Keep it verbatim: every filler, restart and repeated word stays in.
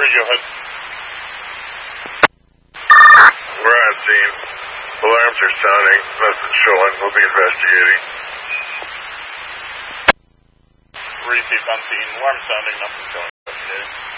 three, go ahead. We're on scene. Alarms are sounding. Nothing showing. We'll be investigating. Repeat on scene. Alarm sounding. Nothing showing. Investigating.